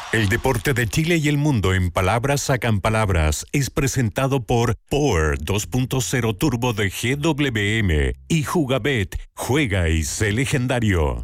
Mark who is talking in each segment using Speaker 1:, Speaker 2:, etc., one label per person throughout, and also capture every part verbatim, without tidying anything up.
Speaker 1: El deporte de Chile y el mundo en palabras sacan palabras es presentado por Power dos punto cero Turbo de G W M y Jugabet. Juega y sé legendario.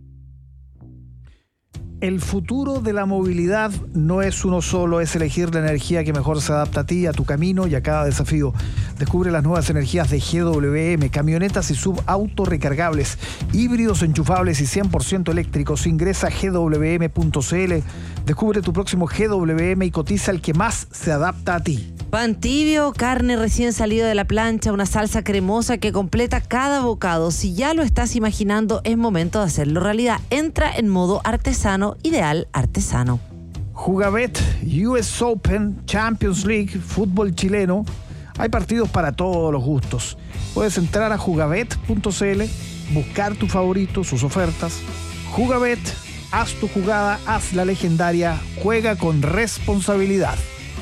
Speaker 2: El futuro de la movilidad no es uno solo, es elegir la energía que mejor se adapta a ti, a tu camino y a cada desafío. Descubre las nuevas energías de G W M, camionetas y subautos recargables, híbridos enchufables y cien por ciento eléctricos. Ingresa a G W M punto C L, descubre tu próximo G W M y cotiza el que más se adapta a ti.
Speaker 3: Pan tibio, carne recién salida de la plancha, una salsa cremosa que completa cada bocado. Si ya lo estás imaginando, es momento de hacerlo realidad. Entra en modo artesano, ideal artesano.
Speaker 2: Jugabet, U S Open, Champions League, fútbol chileno. Hay partidos para todos los gustos. Puedes entrar a jugabet punto C L, buscar tu favorito, sus ofertas. Jugabet, haz tu jugada, haz la legendaria, juega con responsabilidad.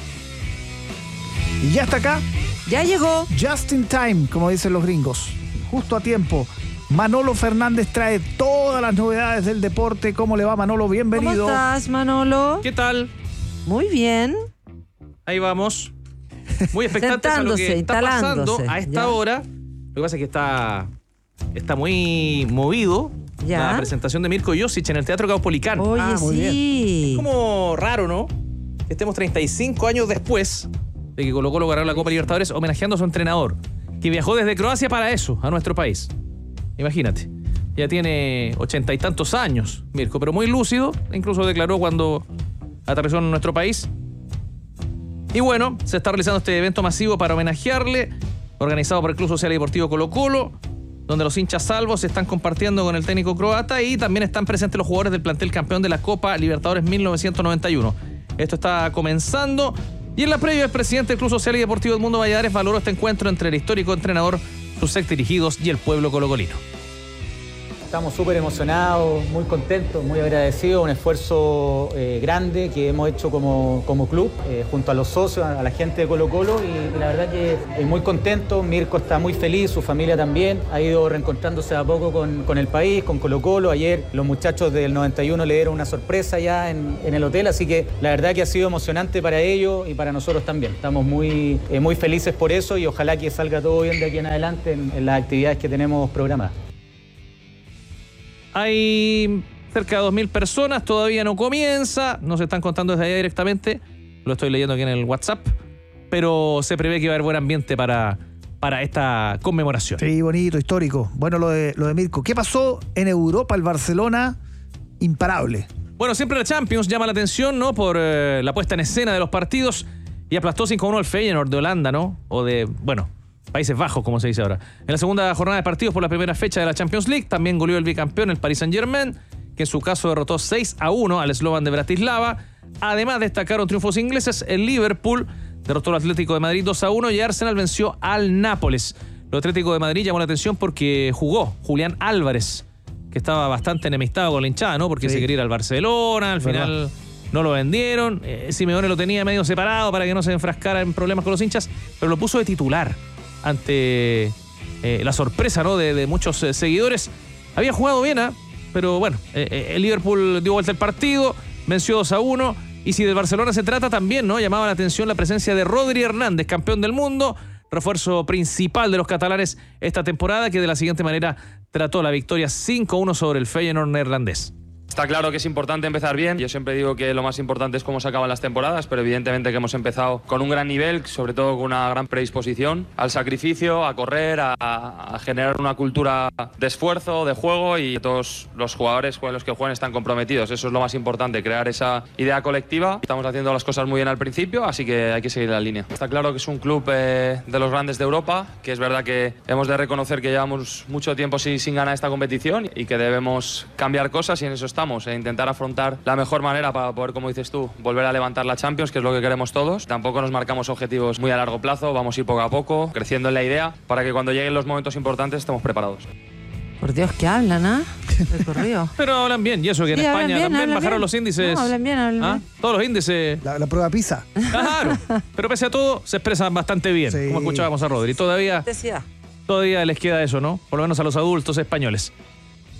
Speaker 2: Y ya está acá.
Speaker 3: Ya llegó.
Speaker 2: Just in time, como dicen los gringos. Justo a tiempo. Manolo Fernández trae todas las novedades del deporte. ¿Cómo le va, Manolo? Bienvenido.
Speaker 3: ¿Cómo estás, Manolo?
Speaker 4: ¿Qué tal?
Speaker 3: Muy bien.
Speaker 4: Ahí vamos. Muy expectantes a lo que está pasando a esta ya. hora. Lo que pasa es que está, está muy movido
Speaker 3: ya.
Speaker 4: la presentación de Mirko Josic en el Teatro Caupolicán.
Speaker 3: Oye,
Speaker 4: ah,
Speaker 3: muy sí.
Speaker 4: Bien. Es como raro, ¿no? Que estemos treinta y cinco años después de que Colo Colo ganó la Copa Libertadores homenajeando a su entrenador, que viajó desde Croacia para eso, a nuestro país. Imagínate. Ya tiene ochenta y tantos años, Mirko, pero muy lúcido. Incluso declaró cuando aterrizó en nuestro país. Y bueno, se está realizando este evento masivo para homenajearle, organizado por el Club Social y Deportivo Colo Colo, donde los hinchas salvos se están compartiendo con el técnico croata y también están presentes los jugadores del plantel campeón de la Copa Libertadores mil novecientos noventa y uno. Esto está comenzando. Y en la previa, el presidente del Club Social y Deportivo Edmundo Valladares valoró este encuentro entre el histórico entrenador, sus ex dirigidos y el pueblo colocolino.
Speaker 5: Estamos súper emocionados, muy contentos, muy agradecidos, un esfuerzo eh, grande que hemos hecho como, como club, eh, junto a los socios, a la gente de Colo Colo, y, y la verdad que eh, muy contento. Mirko está muy feliz, su familia también, ha ido reencontrándose a poco con, con el país, con Colo Colo. Ayer los muchachos del noventa y uno le dieron una sorpresa ya en, en el hotel, así que la verdad que ha sido emocionante para ellos y para nosotros también. Estamos muy, eh, muy felices por eso y ojalá que salga todo bien de aquí en adelante en, en las actividades que tenemos programadas.
Speaker 4: Hay cerca de dos mil personas, todavía no comienza, nos están contando desde allá directamente, lo estoy leyendo aquí en el WhatsApp, pero se prevé que va a haber buen ambiente para, para esta conmemoración.
Speaker 2: Sí, bonito, histórico. Bueno, lo de, lo de Mirko. ¿Qué pasó en Europa? El Barcelona, imparable.
Speaker 4: Bueno, siempre la Champions llama la atención, ¿no? Por eh, la puesta en escena de los partidos, y aplastó cinco a uno al Feyenoord de Holanda, ¿no? O de, bueno... Países Bajos, como se dice ahora. En la segunda jornada de partidos por la primera fecha de la Champions League, también goleó el bicampeón, el Paris Saint-Germain, que en su caso derrotó seis a uno al Slovan de Bratislava. Además, destacaron triunfos ingleses. El Liverpool derrotó al Atlético de Madrid dos a uno y Arsenal venció al Nápoles. El Atlético de Madrid llamó la atención porque jugó Julián Álvarez, que estaba bastante enemistado con la hinchada, ¿no? Porque sí. se quería ir al Barcelona, al final... ¿verdad? No lo vendieron. Eh, Simeone lo tenía medio separado para que no se enfrascara en problemas con los hinchas, pero lo puso de titular ante eh, la sorpresa, ¿no? de, de muchos eh, seguidores. Había jugado bien, ¿eh? pero bueno, eh, el Liverpool dio vuelta el partido, venció dos a uno, y si del Barcelona se trata también, ¿no? Llamaba la atención la presencia de Rodri Hernández, campeón del mundo, refuerzo principal de los catalanes esta temporada, que de la siguiente manera trató la victoria cinco a uno sobre el Feyenoord neerlandés.
Speaker 6: Está claro que es importante empezar bien. Yo siempre digo que lo más importante es cómo se acaban las temporadas, pero evidentemente que hemos empezado con un gran nivel, sobre todo con una gran predisposición al sacrificio, a correr, a, a generar una cultura de esfuerzo, de juego, y todos los jugadores con los que juegan están comprometidos. Eso es lo más importante, crear esa idea colectiva. Estamos haciendo las cosas muy bien al principio, así que hay que seguir la línea. Está claro que es un club eh, de los grandes de Europa, que es verdad que hemos de reconocer que llevamos mucho tiempo sin, sin ganar esta competición y que debemos cambiar cosas, y en eso estamos. E intentar afrontar la mejor manera para poder, como dices tú, volver a levantar la Champions, que es lo que queremos todos. Tampoco nos marcamos objetivos muy a largo plazo, vamos a ir poco a poco, creciendo en la idea, para que cuando lleguen los momentos importantes estemos preparados.
Speaker 3: Por Dios, que hablan, ¿ah? ¿eh? Corrido.
Speaker 4: Pero hablan bien, y eso que en sí, España bien, también bajaron bien. los índices.
Speaker 3: No, hablan bien, hablan
Speaker 4: ¿Ah?
Speaker 3: bien.
Speaker 4: Todos los índices.
Speaker 2: La, la prueba PISA.
Speaker 4: Claro, pero pese a todo, se expresan bastante bien, sí. como escuchábamos a Rodri. Todavía, todavía les queda eso, ¿no? Por lo menos a los adultos españoles.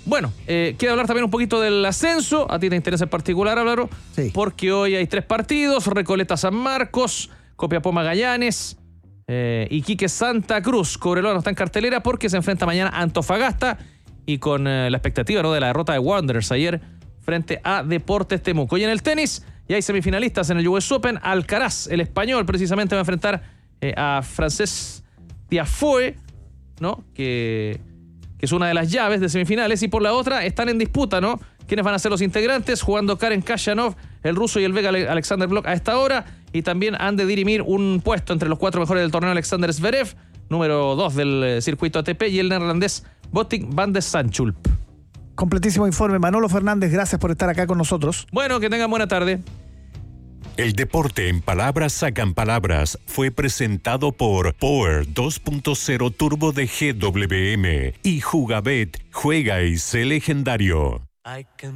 Speaker 4: Bueno, eh, quiero hablar también un poquito del ascenso. A ti te interesa en particular, Álvaro.
Speaker 2: Sí.
Speaker 4: Porque hoy hay tres partidos. Recoleta San Marcos, Copiapó Magallanes, eh, Iquique Santa Cruz. Cobreloa no está en cartelera porque se enfrenta mañana a Antofagasta y con eh, la expectativa, ¿no?, de la derrota de Wanderers ayer frente a Deportes Temuco. Y en el tenis ya hay semifinalistas en el U S Open. Alcaraz, el español, precisamente va a enfrentar eh, a Frances Tiafoe, ¿no?, que, que es una de las llaves de semifinales. Y por la otra están en disputa, ¿no?, quiénes van a ser los integrantes, jugando Karen Khachanov, el ruso, y el belga Alexander Blok a esta hora. Y también han de dirimir un puesto entre los cuatro mejores del torneo: Alexander Zverev, número dos del circuito A T P, y el neerlandés Botic van de Zandschulp.
Speaker 2: Completísimo informe. Manolo Fernández, gracias por estar acá con nosotros.
Speaker 4: Bueno, que tengan buena tarde.
Speaker 1: El deporte en palabras sacan palabras fue presentado por Power dos punto cero Turbo de G W M y Jugabet. Juega y sé legendario.